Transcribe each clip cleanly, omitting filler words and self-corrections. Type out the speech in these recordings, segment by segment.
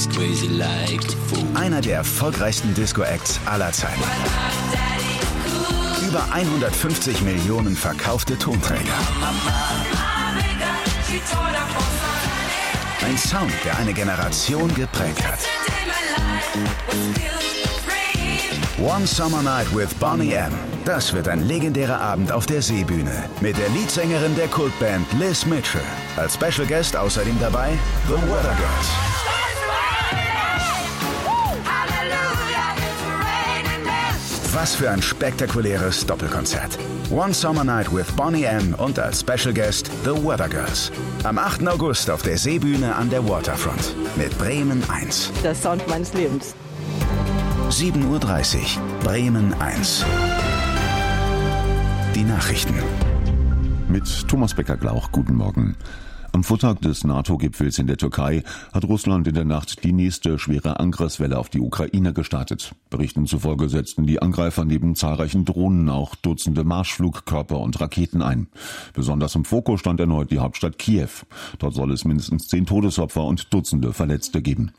Einer der erfolgreichsten Disco-Acts aller Zeiten. Über 150 Millionen verkaufte Tonträger. Ein Sound, der eine Generation geprägt hat. One Summer Night with Boney M. Das wird ein legendärer Abend auf der Seebühne mit der Leadsängerin der Kultband Liz Mitchell. Als Special Guest außerdem dabei The Weather Girls. Was für ein spektakuläres Doppelkonzert. One Summer Night with Boney M. und als Special Guest The Weather Girls. Am 8. August auf der Seebühne an der Waterfront mit Bremen 1. Der Sound meines Lebens. 7:30 Uhr, Bremen 1. Die Nachrichten. Mit Thomas Becker-Glauch, guten Morgen. Am Vortag des NATO-Gipfels in der Türkei hat Russland in der Nacht die nächste schwere Angriffswelle auf die Ukraine gestartet. Berichten zufolge setzten die Angreifer neben zahlreichen Drohnen auch Dutzende Marschflugkörper und Raketen ein. Besonders im Fokus stand erneut die Hauptstadt Kiew. Dort soll es mindestens 10 Todesopfer und Dutzende Verletzte geben.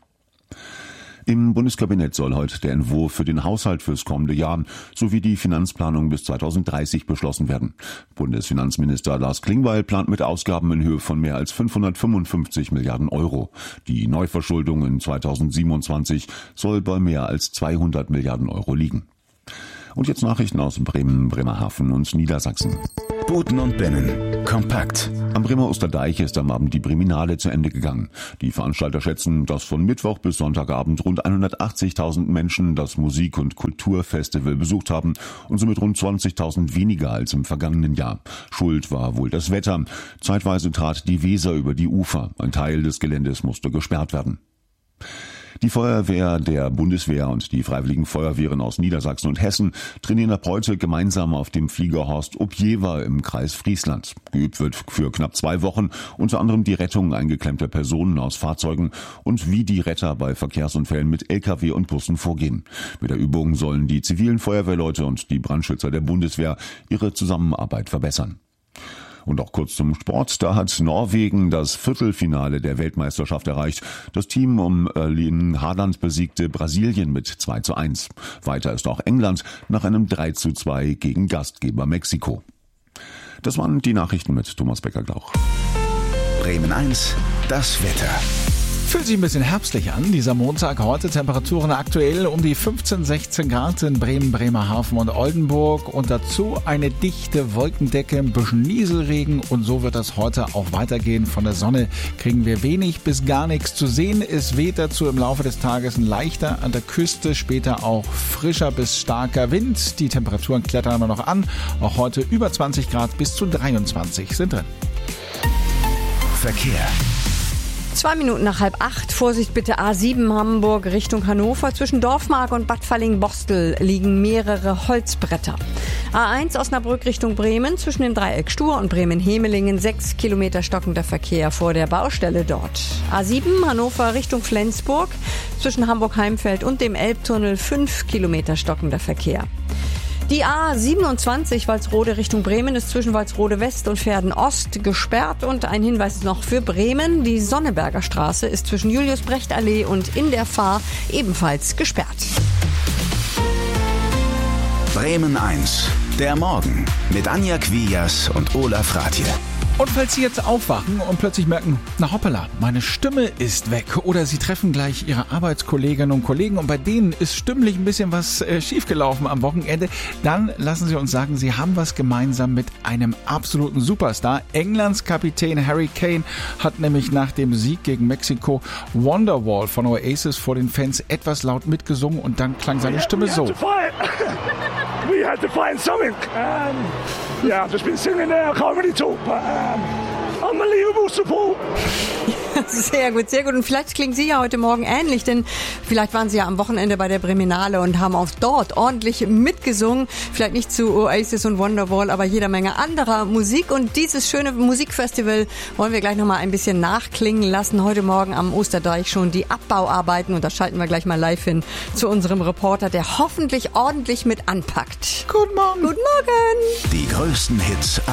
Im Bundeskabinett soll heute der Entwurf für den Haushalt fürs kommende Jahr sowie die Finanzplanung bis 2030 beschlossen werden. Bundesfinanzminister Lars Klingbeil plant mit Ausgaben in Höhe von mehr als 555 Milliarden Euro. Die Neuverschuldung in 2027 soll bei mehr als 200 Milliarden Euro liegen. Und jetzt Nachrichten aus Bremen, Bremerhaven und Niedersachsen. Buten und Binnen. Kompakt. Am Bremer Osterdeich ist am Abend die Breminale zu Ende gegangen. Die Veranstalter schätzen, dass von Mittwoch bis Sonntagabend rund 180.000 Menschen das Musik- und Kulturfestival besucht haben und somit rund 20.000 weniger als im vergangenen Jahr. Schuld war wohl das Wetter. Zeitweise trat die Weser über die Ufer. Ein Teil des Geländes musste gesperrt werden. Die Feuerwehr der Bundeswehr und die Freiwilligen Feuerwehren aus Niedersachsen und Hessen trainieren ab heute gemeinsam auf dem Fliegerhorst Objewa im Kreis Friesland. Geübt wird für knapp 2 Wochen unter anderem die Rettung eingeklemmter Personen aus Fahrzeugen und wie die Retter bei Verkehrsunfällen mit Lkw und Bussen vorgehen. Mit der Übung sollen die zivilen Feuerwehrleute und die Brandschützer der Bundeswehr ihre Zusammenarbeit verbessern. Und auch kurz zum Sport. Da hat Norwegen das Viertelfinale der Weltmeisterschaft erreicht. Das Team um Erling Haaland besiegte Brasilien mit 2:1. Weiter ist auch England nach einem 3:2 gegen Gastgeber Mexiko. Das waren die Nachrichten mit Thomas Becker-Glauch. Bremen 1, das Wetter. Fühlt sich ein bisschen herbstlich an, dieser Montag. Heute Temperaturen aktuell um die 15, 16 Grad in Bremen, Bremerhaven und Oldenburg. Und dazu eine dichte Wolkendecke, ein bisschen Nieselregen. Und so wird das heute auch weitergehen. Von der Sonne kriegen wir wenig bis gar nichts zu sehen. Es weht dazu im Laufe des Tages ein leichter, an der Küste später auch frischer bis starker Wind. Die Temperaturen klettern immer noch an. Auch heute über 20 Grad bis zu 23 sind drin. Verkehr. 2 Minuten nach 7:30. Vorsicht bitte, A7 Hamburg Richtung Hannover. Zwischen Dorfmark und Bad Falling-Bostel liegen mehrere Holzbretter. A1 Osnabrück Richtung Bremen. Zwischen dem Dreieck Stur und Bremen-Hemelingen 6 Kilometer stockender Verkehr vor der Baustelle dort. A7 Hannover Richtung Flensburg. Zwischen Hamburg-Heimfeld und dem Elbtunnel 5 Kilometer stockender Verkehr. Die A27 Walsrode Richtung Bremen ist zwischen Walsrode West und Verden Ost gesperrt. Und ein Hinweis noch für Bremen. Die Sonneberger Straße ist zwischen Julius-Brecht-Allee und in der Fahr ebenfalls gesperrt. Bremen 1, der Morgen mit Anja Quias und Olaf Rathje. Und falls Sie jetzt aufwachen und plötzlich merken, na hoppala, meine Stimme ist weg, oder Sie treffen gleich Ihre Arbeitskolleginnen und Kollegen und bei denen ist stimmlich ein bisschen was schiefgelaufen am Wochenende, dann lassen Sie uns sagen, Sie haben was gemeinsam mit einem absoluten Superstar. Englands Kapitän Harry Kane hat nämlich nach dem Sieg gegen Mexiko Wonderwall von Oasis vor den Fans etwas laut mitgesungen und dann klang seine Stimme so. We had to find something. Yeah, I've just been singing there. I can't really talk, but unbelievable support. Sehr gut, sehr gut. Und vielleicht klingen Sie ja heute Morgen ähnlich, denn vielleicht waren Sie ja am Wochenende bei der Breminale und haben auch dort ordentlich mitgesungen. Vielleicht nicht zu Oasis und Wonderwall, aber jeder Menge anderer Musik. Und dieses schöne Musikfestival wollen wir gleich nochmal ein bisschen nachklingen lassen. Heute Morgen am Osterdeich schon die Abbauarbeiten. Und da schalten wir gleich mal live hin zu unserem Reporter, der hoffentlich ordentlich mit anpackt. Guten Morgen. Guten Morgen. Die größten Hits